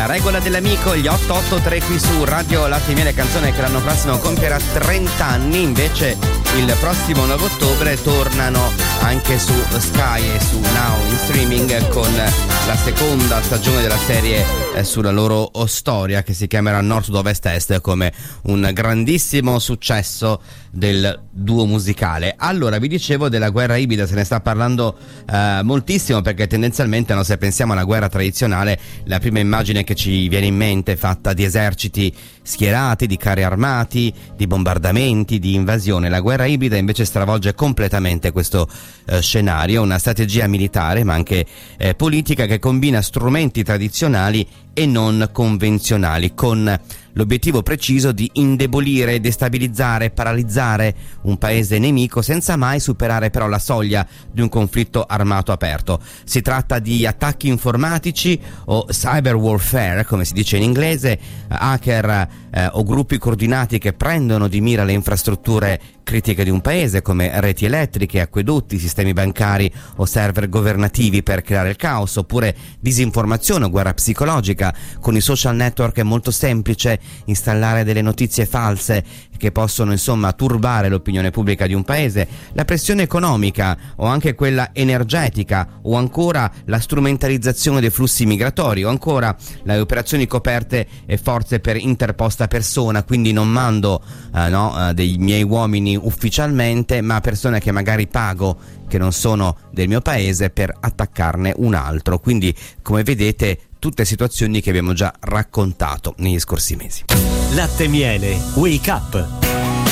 regola dell'amico, gli 883 qui su Radio Latte e Miele, canzone che l'anno prossimo compierà 30 anni, invece il prossimo 9 ottobre tornano anche su Sky e su Now in streaming con la seconda stagione della serie sulla loro storia, che si chiamerà Nord Sud Ovest Est, come un grandissimo successo del duo musicale. Allora, vi dicevo della guerra ibrida, se ne sta parlando moltissimo, perché tendenzialmente, no, se pensiamo alla guerra tradizionale, la prima immagine che ci viene in mente è fatta di eserciti schierati, di carri armati, di bombardamenti, di invasione. La guerra ibrida invece stravolge completamente questo scenario, una strategia militare ma anche politica che combina strumenti tradizionali e non convenzionali, con l'obiettivo preciso di indebolire, destabilizzare, paralizzare un paese nemico senza mai superare però la soglia di un conflitto armato aperto. Si tratta di attacchi informatici o cyber warfare, come si dice in inglese, hacker o gruppi coordinati che prendono di mira le infrastrutture critiche di un paese come reti elettriche, acquedotti, sistemi bancari o server governativi per creare il caos, oppure disinformazione o guerra psicologica. Con i social network è molto semplice installare delle notizie false che possono insomma turbare l'opinione pubblica di un paese. La pressione economica o anche quella energetica, o ancora la strumentalizzazione dei flussi migratori, o ancora le operazioni coperte e forze per interposta persona, quindi non mando dei miei uomini ufficialmente, ma persone che magari pago, che non sono del mio paese, per attaccarne un altro. Quindi, come vedete, tutte situazioni che abbiamo già raccontato negli scorsi mesi. Latte e Miele, Wake Up.